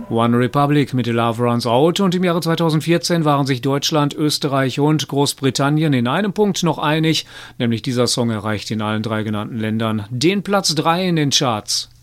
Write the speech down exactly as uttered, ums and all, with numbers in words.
One Republic mit The Love Runs Out, und im Jahre zweitausendvierzehn waren sich Deutschland, Österreich und Großbritannien in einem Punkt noch einig, nämlich dieser Song erreicht in allen drei genannten Ländern den Platz drei in den Charts.